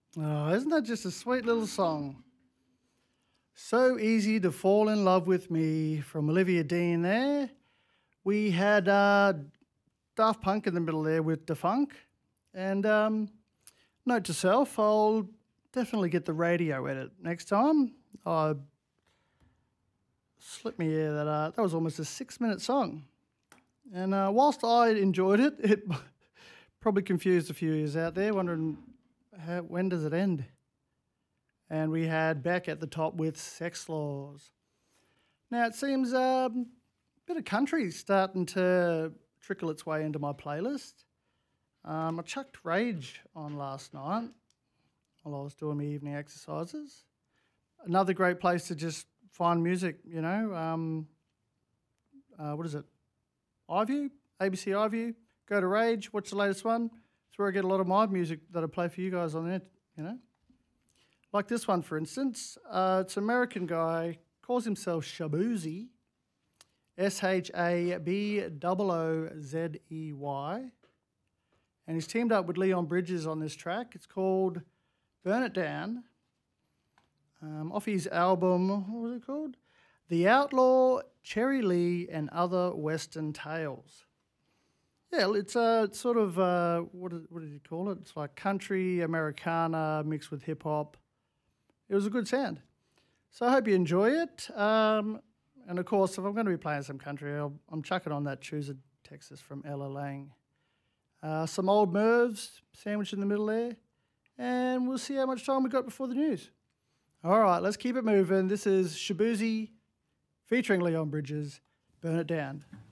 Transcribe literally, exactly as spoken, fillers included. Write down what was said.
Oh, isn't that just a sweet little song? So Easy to Fall in Love with Me from Olivia Dean there. We had uh, Daft Punk in the middle there with Defunk. And um, note to self, I'll definitely get the radio edit next time. I slipped me here that uh, that was almost a six-minute song. And uh, whilst I enjoyed it, it probably confused a few of you out there wondering how, when does it end? And we had Beck at the top with Sex Laws. Now it seems um, a bit of country starting to trickle its way into my playlist. Um, I chucked Rage on last night while I was doing my evening exercises. Another great place to just find music, you know. Um, uh, what is it? iView, A B C iView. Go to Rage, watch the latest one. That's where I get a lot of my music that I play for you guys on there, you know. Like this one, for instance. Uh, it's an American guy, calls himself Shaboozy, S H A B O O Z E Y. And he's teamed up with Leon Bridges on this track. It's called Burn It Down. Um, off his album, what was it called? The Outlaw, Cherry Lee, and Other Western Tales. Yeah, it's uh, it's sort of, uh, what, is, what did you call it? It's like country, Americana mixed with hip-hop. It was a good sound. So I hope you enjoy it. Um, and of course, if I'm going to be playing some country, I'll, I'm chucking on that Choose It, Texas from Ella Lang. Uh, some old Mervs sandwiched in the middle there. And we'll see how much time we got before the news. All right, let's keep it moving. This is Shaboozy featuring Leon Bridges, Burn It Down.